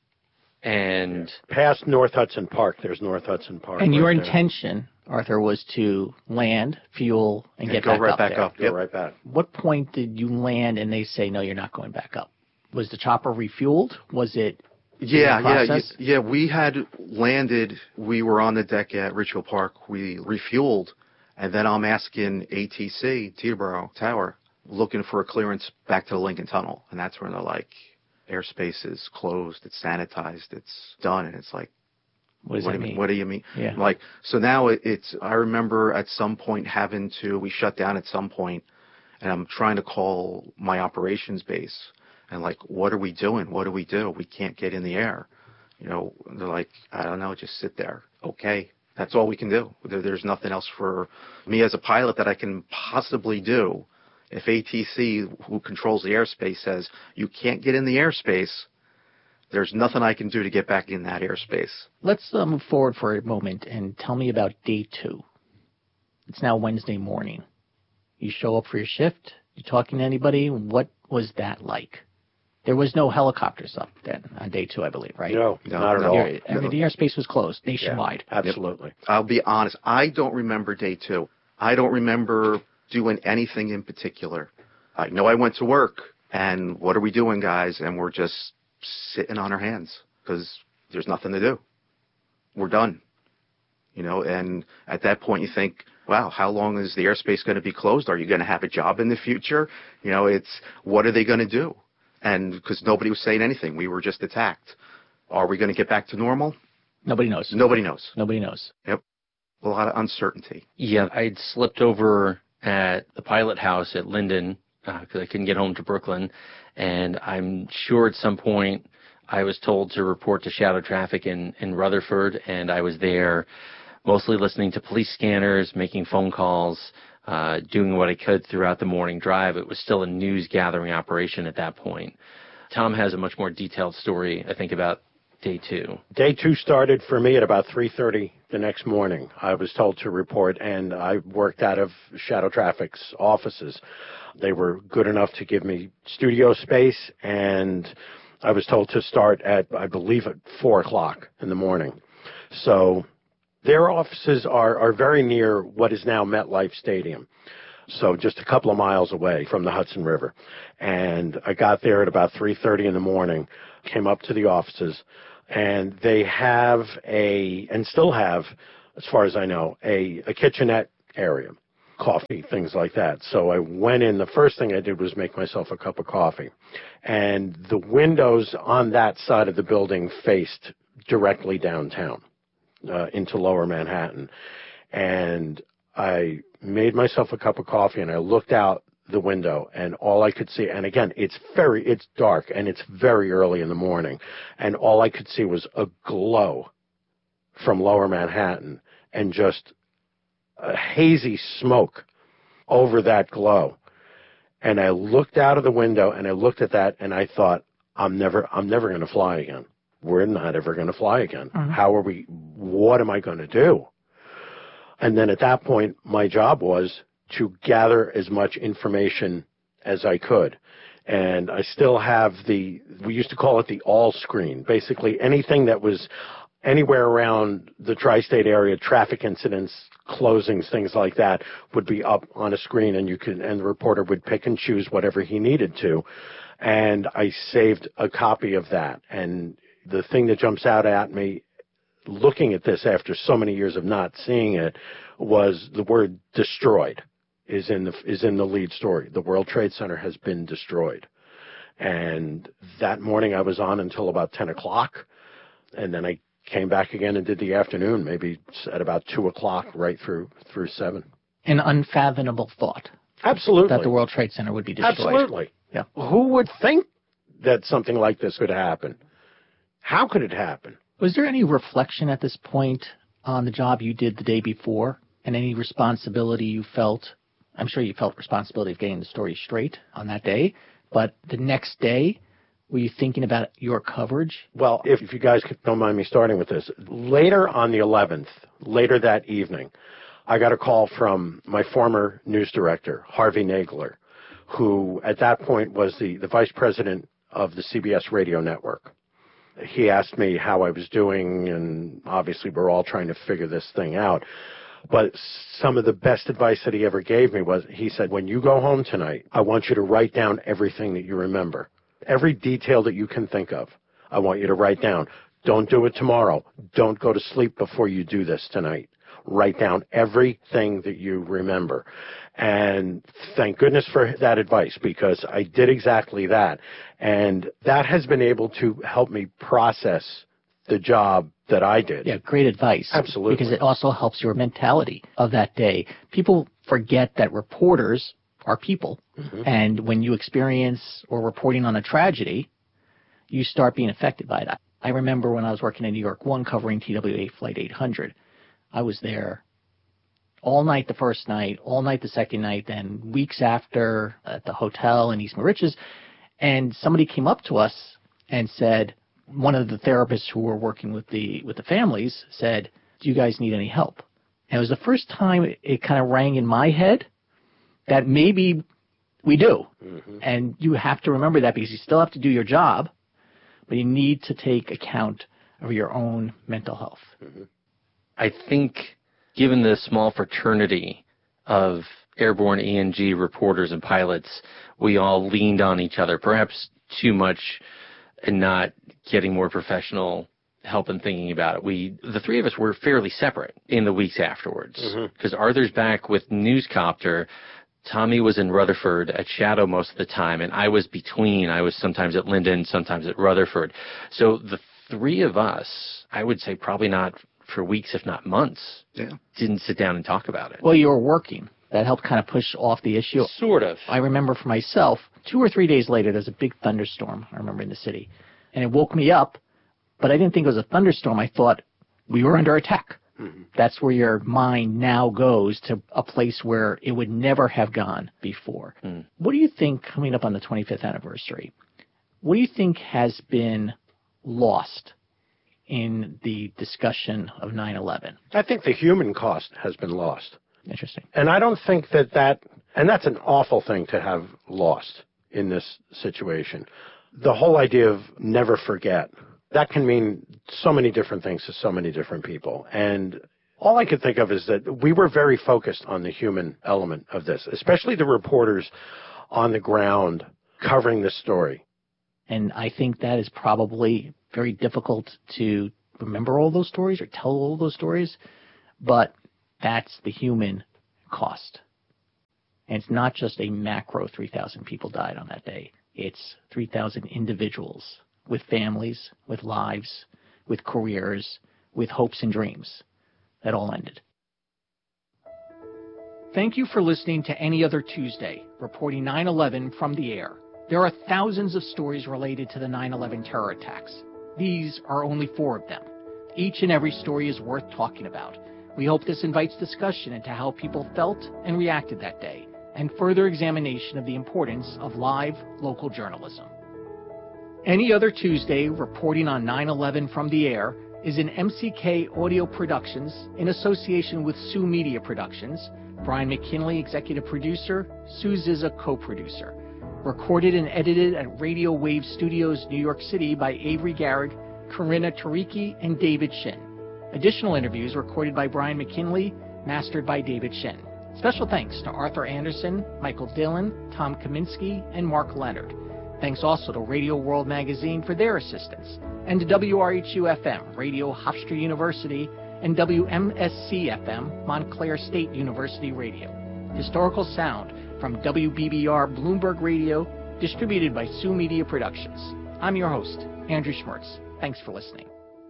And past North Hudson Park, there's North Hudson Park. And your right there. intention, Arthur, was to land, fuel, and get go back right up back there. up. Go right back. What point did you land and they say, no, you're not going back up? Was the chopper refueled? Was it Yeah. We had landed. We were on the deck at Richfield Park. We refueled, and then I'm asking ATC, Teterboro Tower, looking for a clearance back to the Lincoln Tunnel. And that's when they're like, airspace is closed, it's sanitized, it's done. And it's like, what does that mean? What do you mean? Yeah. Like, so now I remember at some point we shut down at some point, and I'm trying to call my operations base. And like, what are we doing? What do we do? We can't get in the air. They're like, I don't know, just sit there. Okay, that's all we can do. There's nothing else for me as a pilot that I can possibly do. If ATC, who controls the airspace, says you can't get in the airspace, there's nothing I can do to get back in that airspace. Let's move forward for a moment and tell me about day 2. It's now Wednesday morning. You show up for your shift. You talking to anybody? What was that like? There was no helicopters up then on day 2, I believe, right? No, not at all. The airspace was closed nationwide. Yeah, absolutely. I'll be honest. I don't remember day 2. I don't remember doing anything in particular. I know I went to work, and what are we doing, guys? And we're just sitting on our hands because there's nothing to do. We're done. And at that point you think, wow, how long is the airspace going to be closed? Are you going to have a job in the future? It's what are they going to do? And because nobody was saying anything, we were just attacked. Are we going to get back to normal? Nobody knows. Nobody knows. Nobody knows. Yep. A lot of uncertainty. yeah, I'd slipped over at the pilot house at Linden because I couldn't get home to Brooklyn. And I'm sure at some point I was told to report to shadow traffic in Rutherford. And I was there mostly listening to police scanners, making phone calls, doing what I could throughout the morning drive. It was still a news gathering operation at that point. Tom has a much more detailed story, I think, about day 2. Day 2 started for me at about 3:30 the next morning. I was told to report, and I worked out of Shadow Traffic's offices. They were good enough to give me studio space, and I was told to start at, I believe, at 4 o'clock in the morning. So their offices are very near what is now MetLife Stadium. so just a couple of miles away from the Hudson River. And I got there at about 3:30 in the morning, came up to the offices, and they have and still have, as far as I know, a kitchenette area, coffee, things like that. So I went in. The first thing I did was make myself a cup of coffee. And the windows on that side of the building faced directly downtown into Lower Manhattan. And I made myself a cup of coffee, and I looked out the window, and all I could see, and again, it's dark, and it's very early in the morning, and all I could see was a glow from Lower Manhattan, and just a hazy smoke over that glow. And I looked out of the window, and I looked at that, and I thought, I'm never going to fly again. We're not ever going to fly again. Mm-hmm. What am I going to do? And then at that point, my job was to gather as much information as I could. And I still have we used to call it the all screen. Basically, anything that was anywhere around the tri-state area, traffic incidents, closings, things like that, would be up on a screen, and the reporter would pick and choose whatever he needed to. And I saved a copy of that. And the thing that jumps out at me looking at this after so many years of not seeing it was the word destroyed is in the lead story. The World Trade Center has been destroyed. And that morning I was on until about 10 o'clock, and then I came back again and did the afternoon, maybe at about 2 o'clock, right through 7. An unfathomable thought. Absolutely. That the World Trade Center would be destroyed. Absolutely. Yeah. Who would think that something like this could happen? How could it happen? Was there any reflection at this point on the job you did the day before, and any responsibility you felt? I'm sure you felt responsibility of getting the story straight on that day, but the next day, were you thinking about your coverage? Well, if you guys don't mind me starting with this, later on the 11th, later that evening, I got a call from my former news director, Harvey Nagler, who at that point was the vice president of the CBS radio network. He asked me how I was doing, and obviously we're all trying to figure this thing out. But some of the best advice that he ever gave me was, he said, when you go home tonight, I want you to write down everything that you remember. Every detail that you can think of, I want you to write down. Don't do it tomorrow. Don't go to sleep before you do this tonight. Write down everything that you remember. And thank goodness for that advice, because I did exactly that. And that has been able to help me process the job that I did. Yeah, great advice. Absolutely. Because it also helps your mentality of that day. People forget that reporters are people. Mm-hmm. And when you experience or reporting on a tragedy, you start being affected by that. I remember when I was working in New York 1 covering TWA Flight 800, I was there all night the first night, all night the second night, then weeks after at the hotel in East Moriches, and somebody came up to us and said, one of the therapists who were working with the families said, do you guys need any help? And it was the first time it kind of rang in my head that maybe we do. Mm-hmm. And you have to remember that, because you still have to do your job, but you need to take account of your own mental health. Mm-hmm. I think, given the small fraternity of airborne ENG reporters and pilots, we all leaned on each other, perhaps too much, and not getting more professional help in thinking about it. The three of us were fairly separate in the weeks afterwards, because Arthur's back with Newscopter. Tommy was in Rutherford at Shadow most of the time, and I was between. I was sometimes at Linden, sometimes at Rutherford. So the three of us, I would say probably not for weeks, if not months, didn't sit down and talk about it. Well, you were working. That helped kind of push off the issue. Sort of. I remember for myself, 2 or 3 days later, there was a big thunderstorm, I remember, in the city. And it woke me up, but I didn't think it was a thunderstorm. I thought we were under attack. Mm-hmm. That's where your mind now goes, to a place where it would never have gone before. Mm. What do you think, coming up on the 25th anniversary, what do you think has been lost in the discussion of 9/11? I think the human cost has been lost. Interesting. And I don't think and that's an awful thing to have lost in this situation. The whole idea of never forget, that can mean so many different things to so many different people. And All I could think of is that we were very focused on the human element of this, especially the reporters on the ground covering the story. And I think that is probably very difficult to remember all those stories or tell all those stories, but that's the human cost. And it's not just a macro 3,000 people died on that day. It's 3,000 individuals with families, with lives, with careers, with hopes and dreams that all ended. Thank you for listening to Any Other Tuesday, reporting 9/11 from the air. There are thousands of stories related to the 9/11 terror attacks. These are only 4 of them. Each and every story is worth talking about. We hope this invites discussion into how people felt and reacted that day, and further examination of the importance of live, local journalism. Any Other Tuesday, reporting on 9/11 from the air, is an MCK Audio Productions in association with Sue Media Productions. Brian McKinley, executive producer, Sue Zizza, co-producer. Recorded and edited at Radio Wave Studios, New York City by Avery Garrig, Corinna Tariki, and David Shin. Additional interviews recorded by Brian McKinley, mastered by David Shin. Special thanks to Arthur Anderson, Michael Dillon, Tom Kaminsky, and Mark Leonard. Thanks also to Radio World Magazine for their assistance, and to WRHU-FM, Radio Hofstra University, and WMSC-FM, Montclair State University Radio. Historical sound from WBBR Bloomberg Radio, distributed by Sue Media Productions. I'm your host, Andrew Schmertz. Thanks for listening.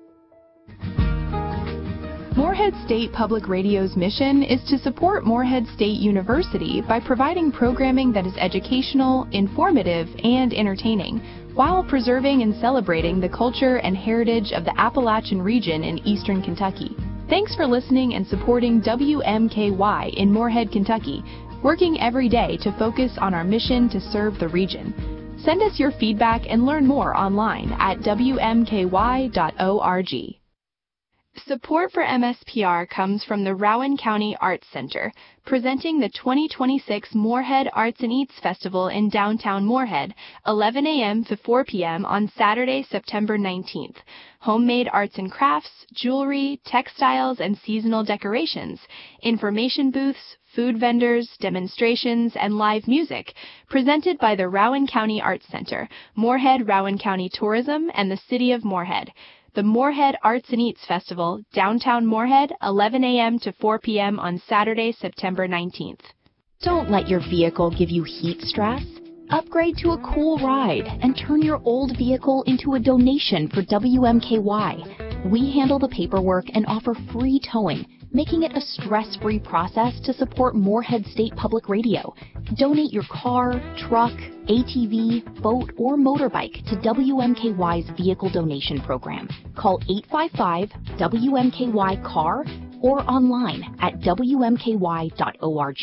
Morehead State Public Radio's mission is to support Morehead State University by providing programming that is educational, informative, and entertaining, while preserving and celebrating the culture and heritage of the Appalachian region in eastern Kentucky. Thanks for listening and supporting WMKY in Morehead, Kentucky, working every day to focus on our mission to serve the region. Send us your feedback and learn more online at WMKY.org. Support for MSPR comes from the Rowan County Arts Center, presenting the 2026 Morehead Arts and Eats Festival in downtown Morehead, 11 a.m. to 4 p.m. on Saturday, September 19th. Homemade arts and crafts, jewelry, textiles, and seasonal decorations, information booths, food vendors, demonstrations, and live music, presented by the Rowan County Arts Center, Morehead Rowan County Tourism, and the City of Morehead. The Morehead Arts and Eats Festival, downtown Morehead, 11 a.m. to 4 p.m. on Saturday, September 19th. Don't let your vehicle give you heat stress. Upgrade to a cool ride and turn your old vehicle into a donation for WMKY. We handle the paperwork and offer free towing, making it a stress-free process to support Morehead State Public Radio. Donate your car, truck, ATV, boat, or motorbike to WMKY's Vehicle Donation Program. Call 855-WMKY-CAR or online at WMKY.org.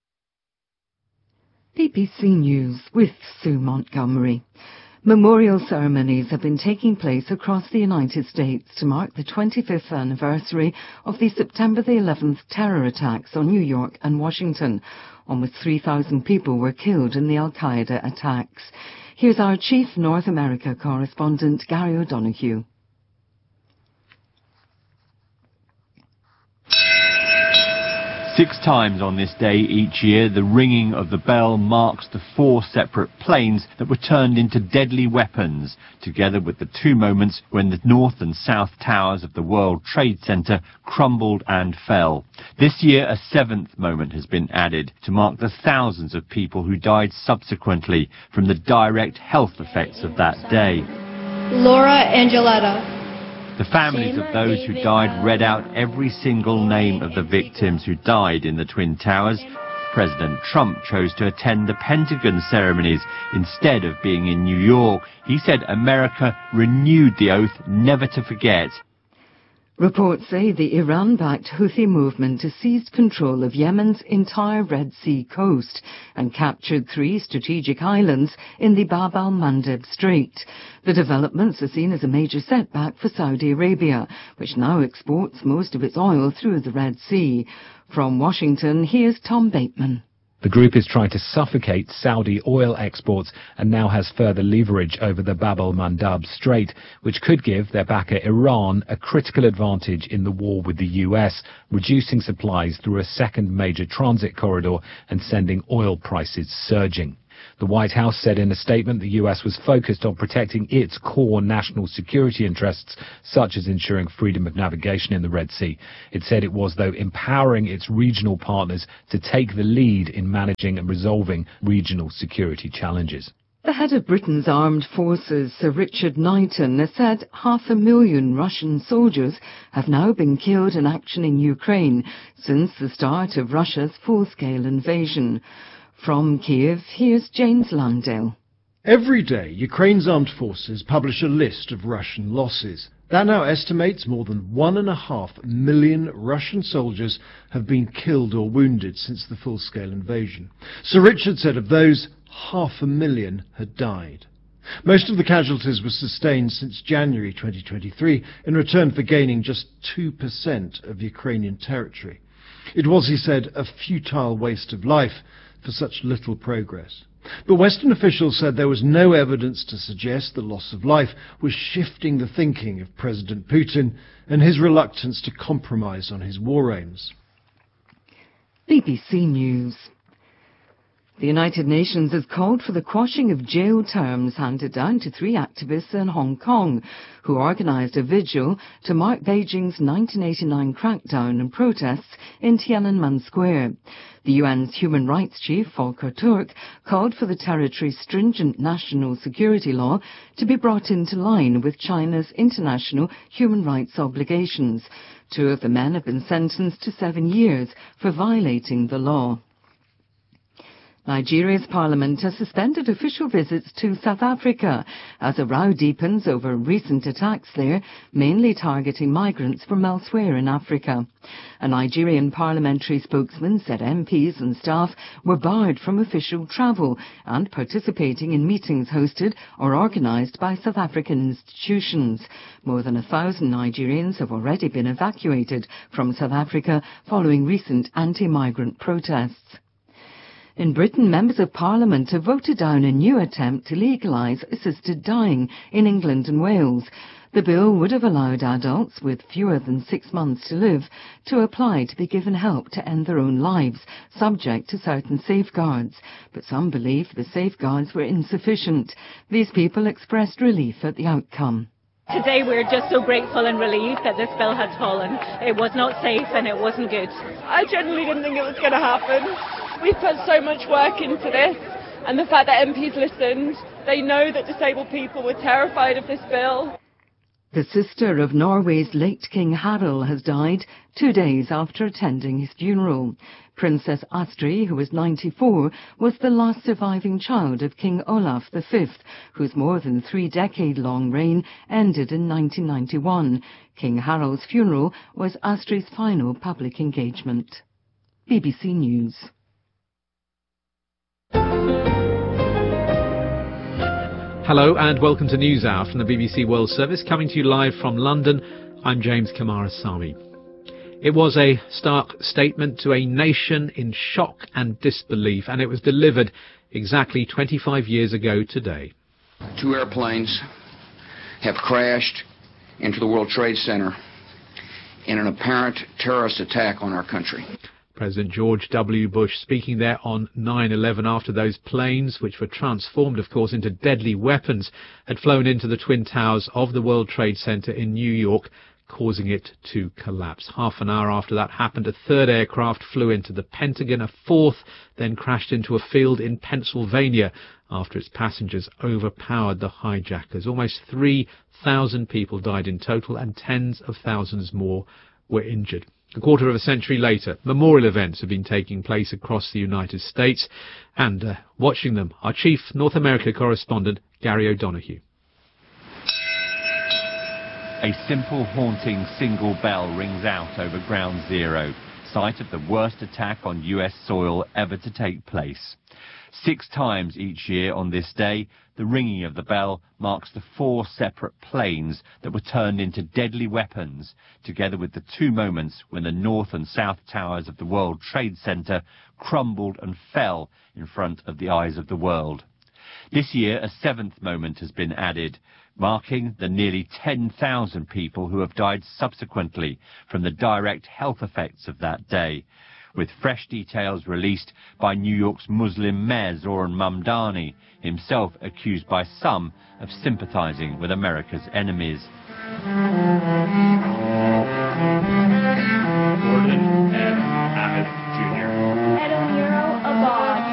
BBC News with Sue Montgomery. Memorial ceremonies have been taking place across the United States to mark the 25th anniversary of the September the 11th terror attacks on New York and Washington. Almost 3,000 people were killed in the Al-Qaeda attacks. Here's our chief North America correspondent, Gary O'Donoghue. 6 times on this day each year, the ringing of the bell marks the 4 separate planes that were turned into deadly weapons, together with the 2 moments when the north and south towers of the World Trade Center crumbled and fell. This year, a 7th moment has been added to mark the thousands of people who died subsequently from the direct health effects of that day. Laura Angeletta. The families of those who died read out every single name of the victims who died in the Twin Towers. President Trump chose to attend the Pentagon ceremonies instead of being in New York. He said America renewed the oath never to forget. Reports say the Iran-backed Houthi movement has seized control of Yemen's entire Red Sea coast and captured 3 strategic islands in the Bab al-Mandeb Strait. The developments are seen as a major setback for Saudi Arabia, which now exports most of its oil through the Red Sea. From Washington, here's Tom Bateman. The group is trying to suffocate Saudi oil exports and now has further leverage over the Bab el-Mandab Strait, which could give their backer Iran a critical advantage in the war with the US, reducing supplies through a second major transit corridor and sending oil prices surging. The White House said in a statement the US was focused on protecting its core national security interests, such as ensuring freedom of navigation in the Red Sea. It said it was, though, empowering its regional partners to take the lead in managing and resolving regional security challenges. The head of Britain's armed forces, Sir Richard Knighton, has said 500,000 Russian soldiers have now been killed in action in Ukraine since the start of Russia's full-scale invasion. From Kiev, here's James Landale. Every day, Ukraine's armed forces publish a list of Russian losses. That now estimates more than 1.5 million Russian soldiers have been killed or wounded since the full-scale invasion. Sir Richard said of those, 500,000 had died. Most of the casualties were sustained since January 2023 in return for gaining just 2% of Ukrainian territory. It was, he said, a futile waste of life for such little progress. But Western officials said there was no evidence to suggest the loss of life was shifting the thinking of President Putin and his reluctance to compromise on his war aims. BBC News. The United Nations has called for the quashing of jail terms handed down to 3 activists in Hong Kong who organised a vigil to mark Beijing's 1989 crackdown and protests in Tiananmen Square. The UN's human rights chief, Volker Turk, called for the territory's stringent national security law to be brought into line with China's international human rights obligations. 2 of the men have been sentenced to 7 years for violating the law. Nigeria's parliament has suspended official visits to South Africa as a row deepens over recent attacks there, mainly targeting migrants from elsewhere in Africa. A Nigerian parliamentary spokesman said MPs and staff were barred from official travel and participating in meetings hosted or organised by South African institutions. More than 1,000 Nigerians have already been evacuated from South Africa following recent anti-migrant protests. In Britain, members of Parliament have voted down a new attempt to legalise assisted dying in England and Wales. The bill would have allowed adults with fewer than 6 months to live to apply to be given help to end their own lives, subject to certain safeguards. But some believe the safeguards were insufficient. These people expressed relief at the outcome. Today we're just so grateful and relieved that this bill has fallen. It was not safe and it wasn't good. I genuinely didn't think it was going to happen. We've put so much work into this, and the fact that MPs listened, they know that disabled people were terrified of this bill. The sister of Norway's late King Harald has died 2 days after attending his funeral. Princess Astrid, who was 94, was the last surviving child of King Olaf V, whose more than 3-decade-long reign ended in 1991. King Harald's funeral was Astrid's final public engagement. BBC News. Hello and welcome to NewsHour from the BBC World Service, coming to you live from London. I'm James Kamarasamy. It was a stark statement to a nation in shock and disbelief, and it was delivered exactly 25 years ago today. 2 airplanes have crashed into the World Trade Center in an apparent terrorist attack on our country. President George W. Bush speaking there on 9/11 after those planes, which were transformed, of course, into deadly weapons, had flown into the Twin Towers of the World Trade Center in New York, causing it to collapse. Half an hour after that happened, a 3rd aircraft flew into the Pentagon. A 4th then crashed into a field in Pennsylvania after its passengers overpowered the hijackers. Almost 3,000 people died in total and tens of thousands more were injured. A quarter of a century later, memorial events have been taking place across the United States, and watching them, our chief North America correspondent, Gary O'Donoghue. A simple, haunting single bell rings out over Ground Zero, site of the worst attack on US soil ever to take place. 6 times each year on this day, the ringing of the bell marks the 4 separate planes that were turned into deadly weapons, together with the 2 moments when the North and South Towers of the World Trade Center crumbled and fell in front of the eyes of the world. This year, a seventh moment has been added, marking the nearly 10,000 people who have died subsequently from the direct health effects of that day, with fresh details released by New York's Muslim mayor Zohran Mamdani, himself accused by some of sympathizing with America's enemies.